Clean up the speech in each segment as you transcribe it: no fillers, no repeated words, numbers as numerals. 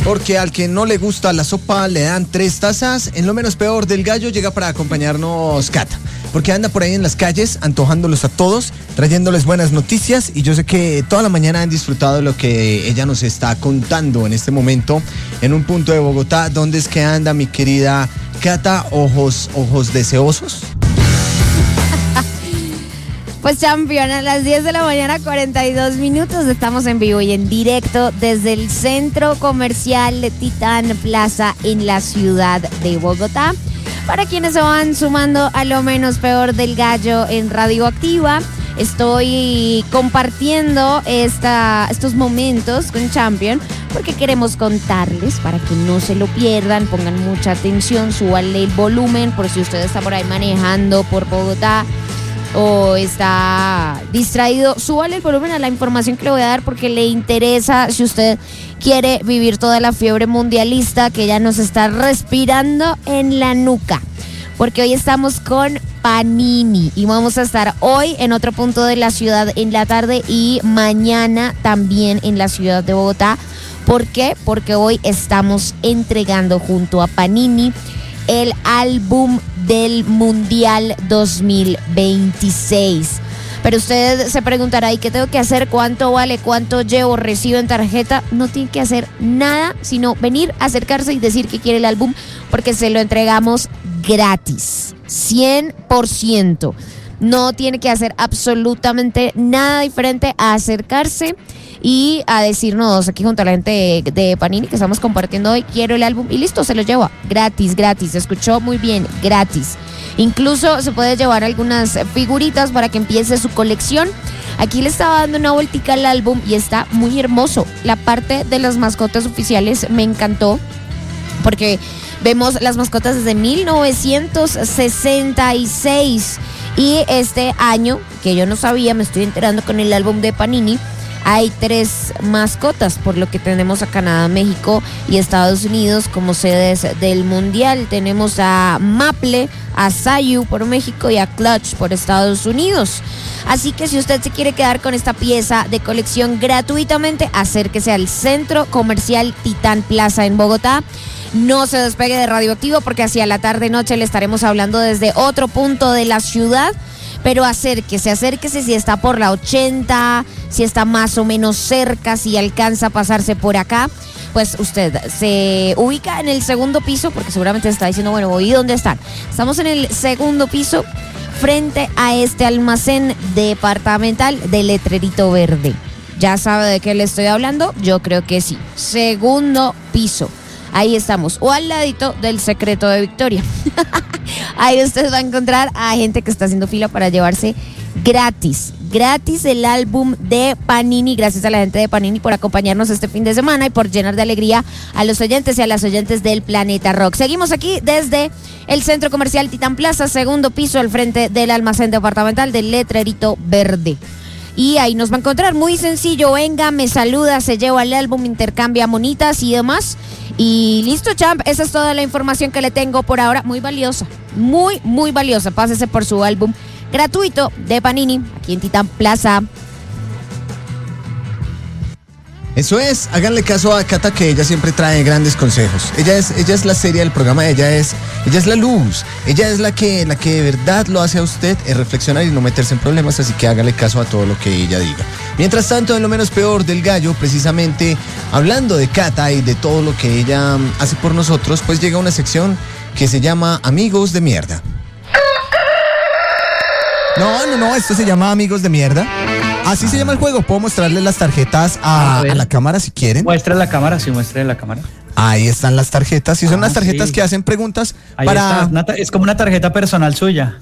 Porque al que no le gusta la sopa le dan 3 tazas. En lo menos peor del gallo llega para acompañarnos Cata, porque anda por ahí en las calles antojándolos a todos, trayéndoles buenas noticias, y yo sé que toda la mañana han disfrutado de lo que ella nos está contando en este momento en un punto de Bogotá. ¿Dónde es que anda mi querida Cata? Ojos deseosos. Pues champion, a las 10 de la mañana 42 minutos estamos en vivo y en directo desde el Centro Comercial Titán Plaza en la ciudad de Bogotá. Para quienes se van sumando a lo menos peor del gallo en Radioactiva, estoy compartiendo estos momentos con Champion porque queremos contarles para que no se lo pierdan, pongan mucha atención, súbanle el volumen por si usted está por ahí manejando por Bogotá o está distraído, súbale el volumen a la información que le voy a dar porque le interesa si usted quiere vivir toda la fiebre mundialista que ya nos está respirando en la nuca. Porque hoy estamos con Panini y vamos a estar hoy en otro punto de la ciudad en la tarde y mañana también en la ciudad de Bogotá. ¿Por qué? Porque hoy estamos entregando junto a Panini el álbum del Mundial 2026. Pero usted se preguntará, ¿y qué tengo que hacer? ¿Cuánto vale? ¿Cuánto llevo? ¿Recibo en tarjeta? No tiene que hacer nada, sino venir, acercarse y decir que quiere el álbum, porque se lo entregamos gratis, 100%. No tiene que hacer absolutamente nada diferente a acercarse y a decirnos aquí junto a la gente de Panini que estamos compartiendo hoy, quiero el álbum, y listo, se lo lleva gratis, se escuchó muy bien, gratis. Incluso se puede llevar algunas figuritas para que empiece su colección. Aquí le estaba dando una vueltica al álbum y está muy hermoso. La parte de las mascotas oficiales me encantó porque vemos las mascotas desde 1966 y este año, que yo no sabía, me estoy enterando con el álbum de Panini, hay 3 mascotas, por lo que tenemos a Canadá, México y Estados Unidos como sedes del Mundial. Tenemos a Maple, a Sayu por México y a Clutch por Estados Unidos. Así que si usted se quiere quedar con esta pieza de colección gratuitamente, acérquese al Centro Comercial Titán Plaza en Bogotá. No se despegue de Radioactivo porque hacia la tarde-noche le estaremos hablando desde otro punto de la ciudad. Pero acérquese si está por la 80, si está más o menos cerca, si alcanza a pasarse por acá, pues usted se ubica en el segundo piso, porque seguramente está diciendo, bueno, ¿y dónde están? Estamos en el segundo piso, frente a este almacén departamental de letrerito verde. ¿Ya sabe de qué le estoy hablando? Yo creo que sí. Segundo piso. Ahí estamos, o al ladito del Secreto de Victoria. Ahí usted va a encontrar a gente que está haciendo fila para llevarse gratis el álbum de Panini. Gracias a la gente de Panini por acompañarnos este fin de semana y por llenar de alegría a los oyentes y a las oyentes del Planeta Rock. Seguimos aquí desde el Centro Comercial Titán Plaza, segundo piso, al frente del almacén departamental del letrerito verde. Y ahí nos va a encontrar, muy sencillo, venga, me saluda, se lleva el álbum, intercambia monitas y demás. Y listo, champ, esa es toda la información que le tengo por ahora, muy valiosa, muy valiosa. Pásese por su álbum gratuito de Panini, aquí en Titán Plaza. Eso es, háganle caso a Cata, que ella siempre trae grandes consejos. Ella es la serie del programa, ella es la luz, ella es la que de verdad lo hace a usted reflexionar y no meterse en problemas, así que hágale caso a todo lo que ella diga. Mientras tanto, en lo menos peor del gallo, precisamente hablando de Cata y de todo lo que ella hace por nosotros, pues llega una sección que se llama Amigos de Mierda. No, esto se llama Amigos de Mierda. Así se llama el juego. Puedo mostrarles las tarjetas a la cámara si quieren. Muestre la cámara. Ahí están las tarjetas. Y son las tarjetas que hacen preguntas. Ahí está. Es como una tarjeta personal suya.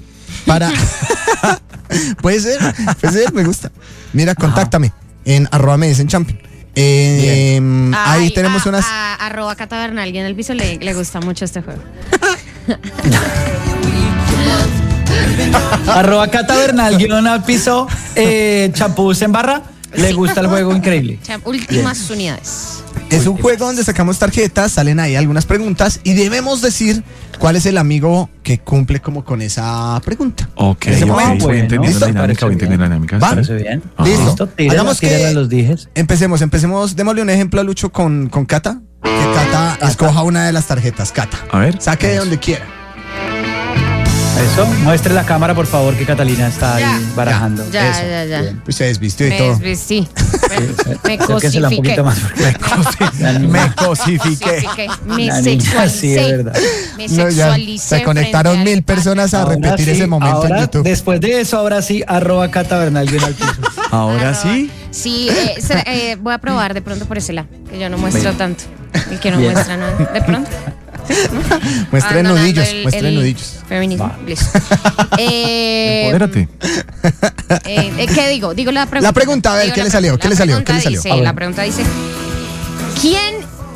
Puede ser, me gusta. Mira, contáctame en @medesenchampion. Ahí tenemos unas. @Cata Bernal, y en el piso le gusta mucho este juego. @Cata Bernal, al piso, champús en barra. Le gusta el juego, increíble. Últimas unidades. Es un juego donde sacamos tarjetas, salen ahí algunas preguntas y debemos decir cuál es el amigo que cumple como con esa pregunta. Ok, voy entendiendo la dinámica. ¿Va? Parece bien. Listo. Hagamos que los dijes. Empecemos, démosle un ejemplo a Lucho con Cata. que Cata escoja una de las tarjetas. Cata. A ver. Saque de donde quiera. Eso, muestre la cámara, por favor, que Catalina está ahí barajando. Eso. Ya. Bien. Pues se desvistió y Me todo. desvestí. Me Acérquesela un cosifiqué. poquito más. Me cosifiqué. Me La niña, sí, es sexualicé. verdad. Me No, ya, sexualicé. se conectaron frente al 1000 personas a Ahora repetir sí, ese momento ahora, en YouTube. Después de eso, ahora sí, @Cata Bernal bien al piso. Ahora sí. Sí, voy a probar de pronto por ese lado, que yo no muestro tanto. Y que no Bien. muestra nada. De pronto. Muestren Abandonando nudillos, el muestren nudillos. Feminismo. Va. Listo. Empodérate. ¿Qué digo? Digo la pregunta. La pregunta, a ver, Digo ¿qué la le salió? pregunta. ¿Qué le salió? La ¿Qué le pregunta salió? dice, la pregunta dice, ¿quién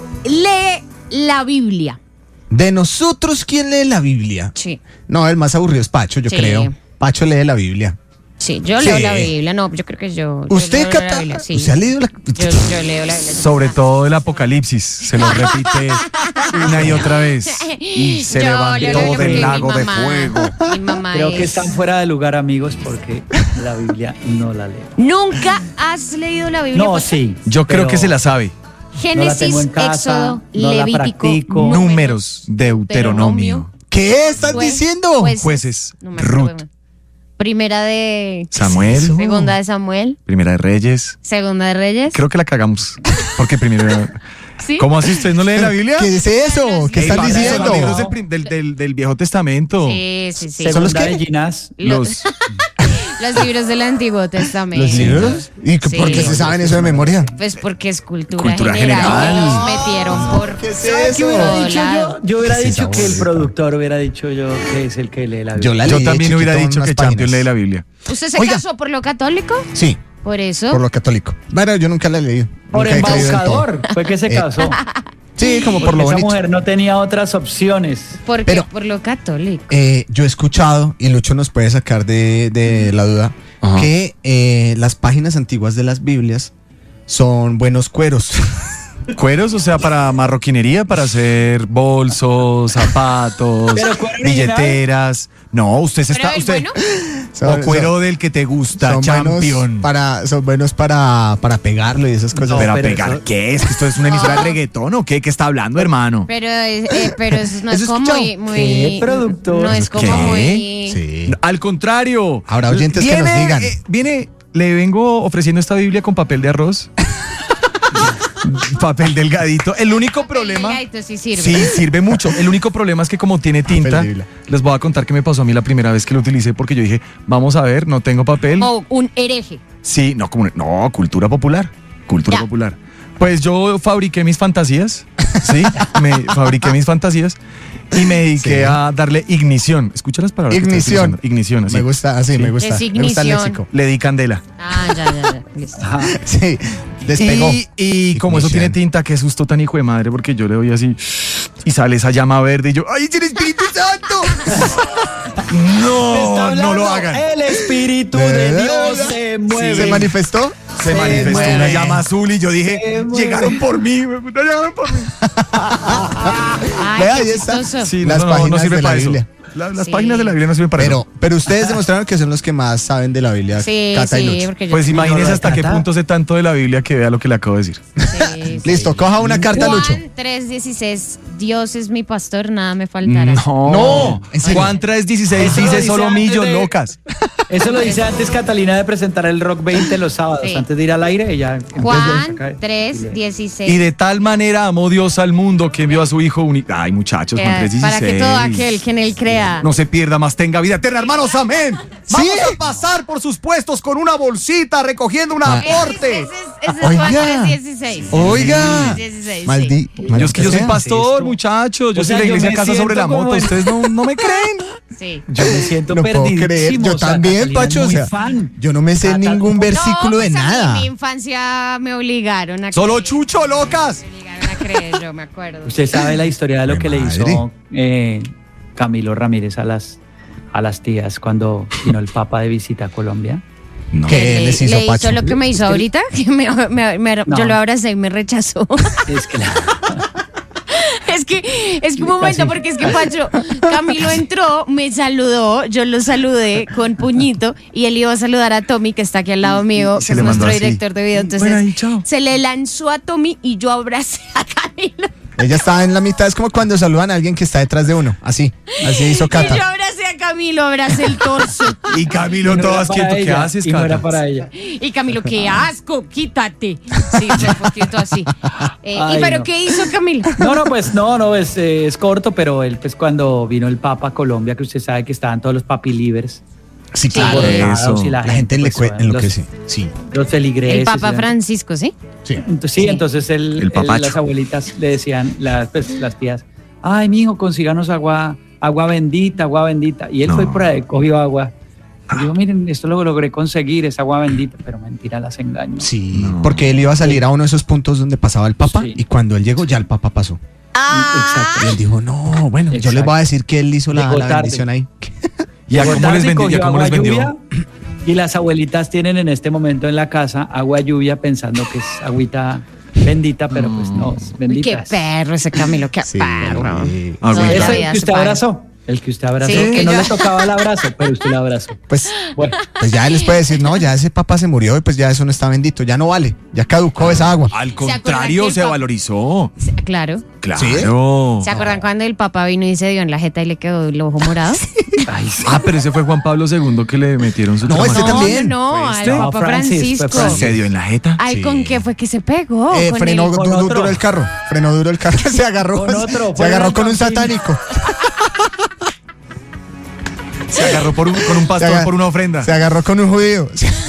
lee la Biblia? De nosotros, ¿quién lee la Biblia? Sí. No, el más aburrido es Pacho, yo Sí. creo. Pacho lee la Biblia. Sí, yo Sí. leo la Biblia. No, yo creo que yo ¿Usted, leo la Cata? Biblia, sí. ¿Usted ha leído la Yo leo la Biblia. Sobre todo el Apocalipsis. Se lo repite una y otra vez. Y se Yo levantó leo la Biblia porque del mi lago de mamá- fuego. Mi mamá Creo que es- están fuera de lugar, amigos, porque la Biblia no la leo. ¿Nunca has leído la Biblia? No, Pacho? sí. Yo creo pero que se la sabe. no la tengo Génesis, en casa, Éxodo, no la Levítico, practico. Números, Deuteronomio. ¿Qué estás Juez- diciendo? Jueces, no me acuerdo, Ruth, bueno. Primera de Samuel, Segunda de Samuel, Primera de Reyes. Segunda de Reyes. Creo que la cagamos. Porque primero. ¿Sí? ¿Cómo así usted no lee la Biblia? ¿Qué es eso? ¿Qué Ey, están padre, son diciendo? los libros del Viejo Testamento. Sí. ¿Son los Segunda qué? de Ginás. Los. Los libros del Antiguo Testamento. ¿Los libros? ¿Y Sí. por qué se saben eso de memoria? Pues porque es cultura, Cultura general. general. Que nos metieron por ¿Qué es ¿Sabe eso? qué hubiera todo dicho lado. yo? Yo hubiera ¿Qué es dicho esa que el boleta? productor hubiera dicho yo que es el que lee la Biblia. Yo la Yo leí, también hubiera chiquito, dicho unas que Champion páginas. lee la Biblia. ¿Usted se Oiga. casó por lo católico? Sí, Por eso. por lo católico. Bueno, yo nunca la he leído. Por Nunca he creído en todo. embaucador. Fue que se casó. Sí, como por Porque lo esa bonito. mujer no tenía otras opciones. ¿Por qué? Pero- Por lo católico. Yo he escuchado, y Lucho nos puede sacar de la duda, Ajá. que las páginas antiguas de las Biblias son buenos cueros. Cueros, o sea, para marroquinería, para hacer bolsos, zapatos, Pero cuero original. billeteras. No, usted se Pero está. es Usted, bueno. o cuero del que te gusta, Champion. Son buenos para pegarlo y esas cosas. No, pero a pero pegar, eso- ¿qué es? ¿Esto es una emisora de reggaetón o qué? ¿Qué está hablando, hermano? Pero eso no es ¿Eso como escuchó? muy. ¿Qué productor? No es como ¿Qué? muy. Sí. No, al contrario. Habrá oyentes que nos digan. Le vengo ofreciendo esta Biblia con papel de arroz. Papel delgadito. El único problema. Delgadito sí sirve. Sí, sirve mucho. El único problema es que como tiene tinta, de Biblia. les voy a contar qué me pasó a mí la primera vez que lo utilicé porque yo dije, vamos a ver, no tengo papel. O un hereje. Sí, no, no, cultura popular. Cultura Ya. popular. Pues yo fabriqué mis fantasías, ¿sí? Fabriqué mis fantasías y me dediqué Sí. a darle ignición. Escucha las palabras. que estoy Ignición. utilizando. Ignición, así. Me gusta, así, me gusta. Es Me gusta el ignición. léxico. Le di candela. Ah, ya. Listo. Ajá. Sí, despegó. Y como eso tiene tinta, qué susto tan hijo de madre, porque yo le doy así y sale esa llama verde y yo, ¡ay, es el Espíritu Santo! No, no lo hagan. El Espíritu de Dios se mueve. ¿Se manifestó? Se manifestó mueve. una llama azul y yo dije, Se mueve. llegaron por mí, me puta, llegaron por mí. Ay, Vea, qué ahí está. chistoso. Sí, Las no páginas sirve de la para eso. Biblia. Las Sí. páginas de la Biblia no sirven para eso. Pero ustedes demostraron que son los que más saben de la Biblia. Sí, Cata y sí, Lucho. porque yo. Pues imagínese ¿No lo hasta qué cata? punto sé tanto de la Biblia que vea lo que le acabo de decir. Sí, Listo, sí. coja una carta, Lucho. Juan 3:16. Dios es mi pastor, nada me faltará. No, ¿en serio? Juan 3:16 Eso lo dice dice solo antes millos de- locas. Eso lo dice antes Catalina de presentar el Rock 20 los sábados. Sí. Antes de ir al aire, ella Juan 3:16. Y de tal manera amó Dios al mundo que envió a su hijo único. Ay, muchachos, Juan 3:16. Para que todo aquel que en él crea. No se pierda más, tenga vida eterna, hermanos, amén. Vamos a pasar por sus puestos con una bolsita recogiendo un aporte. Ese es Juan Oiga. 3:16. Oiga. 3:16, sí. Yo es que yo soy sea. pastor, esto? muchachos. Yo O soy sea, la yo iglesia me casa sobre la siento como moto. en- Ustedes no me creen. Sí. Yo me siento No puedo perdidísimo. creer. Yo o sea, también, Catalina es Pacho. O muy sea, fan. yo no me sé Cata, ningún ¿cómo? versículo de pues a mí nada. en mi infancia me obligaron a Solo creer. chucho, locas. Me obligaron a creer, yo me acuerdo. Usted sabe la historia de lo que le hizo Camilo Ramírez a las tías cuando vino el Papa de visita a Colombia. No. ¿Qué les hizo le Pacho? hizo lo que me hizo ahorita, que No. yo lo abracé y me rechazó. Es que Es que un momento, Casi. porque es que Pacho, Camilo entró, me saludó, yo lo saludé con puñito y él iba a saludar a Tommy, que está aquí al lado mío, Se que es le mandó nuestro así. director de video. Entonces Bueno, ahí, chao. se le lanzó a Tommy y yo abracé a Camilo. Ella estaba en la mitad, es como cuando saludan a alguien que está detrás de uno, así hizo Y Cata. yo abracé a Camilo, abracé el torso. Y Camilo, todas quieto, ¿qué haces, Y no Cata? era para ella. Y Camilo, qué asco, quítate. Sí, fue un poquito así. Ay, ¿Y pero no. qué hizo Camilo? No, es corto, pero él, pues cuando vino el Papa a Colombia, que usted sabe que estaban todos los papilivers. Sí, claro. alborotados eso. y La gente le pues, enloquece. Sí, los feligreses. El Papa y- Francisco, ¿sí? sí. Entonces El papacho. las abuelitas le decían, las tías, ay, mijo, consíganos agua bendita. Y él No. fue por ahí, cogió agua. Y dijo, miren, esto lo logré conseguir, es agua bendita, pero mentira, las engaño. Sí, No. porque él iba a salir a uno de esos puntos donde pasaba el Papa Sí. y cuando él llegó ya el Papa pasó. Exacto. Y él dijo, no, bueno, yo les voy a decir que él hizo la Llegó tarde. bendición ahí. ¿Y a Llegó cómo tarde les y vendió? ¿Y a cogió cómo les agua vendió? lluvia, y las abuelitas tienen en este momento en la casa agua lluvia pensando que es agüita bendita, pero pues no, es Uy, bendita. qué perro ese Camilo, qué Sí. perro. Sí. Ah, No, bueno. ya, Ese ya que se usted paga. abrazó. El que usted abrazó, Sí, que que no yo- le tocaba el abrazo, pero usted lo abrazó. Pues, Bueno, pues ya él les puede decir, no, ya ese Papa se murió y pues ya eso no está bendito, ya no vale, ya caducó esa agua. Al acuerdan contrario, que el se Papa- valorizó. Claro. Claro. ¿Se acuerdan cuando el papá vino y se dio en la jeta y le quedó el ojo morado? ay, sí. Ah, pero ese fue Juan Pablo II que le metieron su No, trama. este también. No, ¿Este? al No, papá Francis, Francisco. fue Francis. ¿Se dio en la jeta? Ay, Sí. ¿con qué fue que se pegó? Con Frenó el- Con otro. duro el carro, frenó duro el carro, se agarró, Con otro, se fue agarró el con un camping. satánico, Se agarró con un pastor Se aga- por una ofrenda. se agarró con un judío.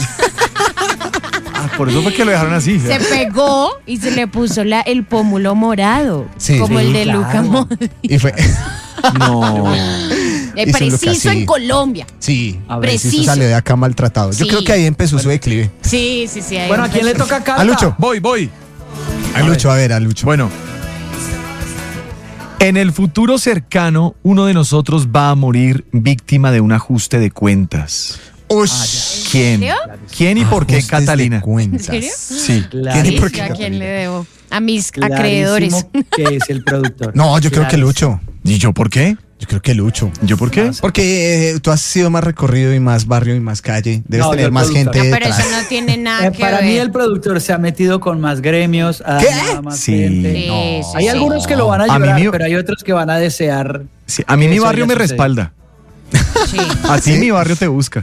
Ah, por eso fue que lo dejaron así. Se pegó y se le puso el pómulo morado. Sí. como Sí, el de claro. Luca Modri. Y fue, No. Hizo Preciso Lucas, sí. en Colombia. sí, A ver, preciso preciso. salió de acá maltratado. Yo Sí. creo que ahí empezó su declive. Sí. ahí Bueno, ¿a quién le empezó. toca carta? A Lucho. Voy. A Lucho, a Lucho. Bueno. En el futuro cercano, uno de nosotros va a morir víctima de un ajuste de cuentas. Ush. ¿Quién? serio? ¿Quién y por qué, Ajustes de Catalina? cuentas. ¿En serio? Sí. Claro. ¿Quién y por qué, ¿A quién Catalina? le debo? A mis Clarísimo acreedores. que es el productor. No, yo creo que Lucho. ¿Y yo por qué? Yo creo que Lucho. ¿Yo por qué? Porque tú has sido más recorrido y más barrio y más calle. Debes No, tener yo más productor. gente No, pero detrás. eso no tiene nada que Para ver. mí el productor se ha metido con más gremios, ha ¿Qué? dado a más Sí. gente. Sí, No. sí, Hay sí. algunos que lo van a A mí llorar, mi- pero hay otros que van a desear. Sí, a mí mi Eso barrio ya me sucede. respalda. Sí. A ti ¿Sí? mi barrio te busca.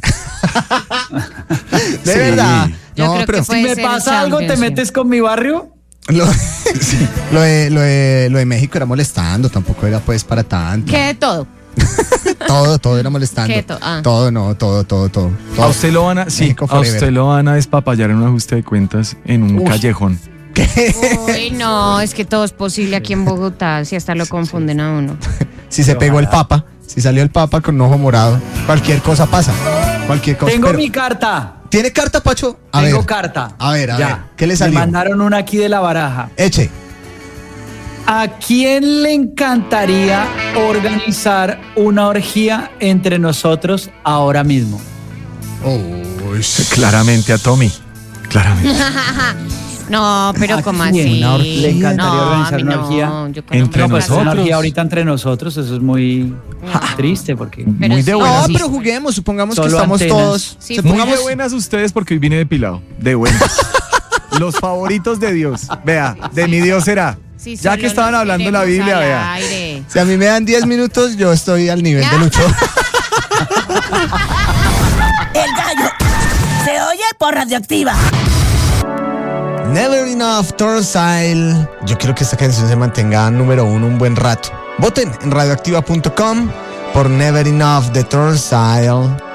De Sí. verdad. Yo No, creo pero que fue- Si Puede me ser pasa algo, ¿te Championship. metes con mi barrio? lo, lo de México era molestando, tampoco era pues para tanto. ¿Qué de todo? Todo era molestando. ¿Qué Todo. A usted lo van a, sí, México a forever. usted lo van a despapallar en un ajuste de cuentas en un Uf. callejón. Uy, no, es que todo es posible aquí en Bogotá, si hasta lo confunden a uno. Si se pegó el Papa, si salió el Papa con un ojo morado, cualquier cosa pasa. Cualquier cosa. Tengo Pero- mi carta. ¿Tiene carta, Pacho? A Tengo ver. carta. A ver, Ya. ¿qué le salió? Me mandaron una aquí de la baraja. Eche. ¿A quién le encantaría organizar una orgía entre nosotros ahora mismo? Claramente a Tommy. Claramente. No, pero ¿A ¿cómo quién? así? Una orgía. Le encantaría no, organizar a mí una no, orgía yo con entre hombres No, pues una nosotros. orgía ahorita entre nosotros, eso es muy triste porque... Pero Muy de sí. buenas. No, sí. pero juguemos, supongamos que Solo estamos antenas. todos. Sí, Muy supongamos, de buenas ustedes porque hoy vine depilado. De buenas. Los favoritos de Dios. Vea, de mi Dios será. Sí, Ya solo que estaban nos hablando la queremos Biblia, al vea. aire. si a mí me dan 10 minutos, yo estoy al nivel de Lucho. El gallo se oye por Radioactiva. Never Enough, Torsail. Yo quiero que esta canción se mantenga número 1 un buen rato. Voten en radioactiva.com por Never Enough de Torsail.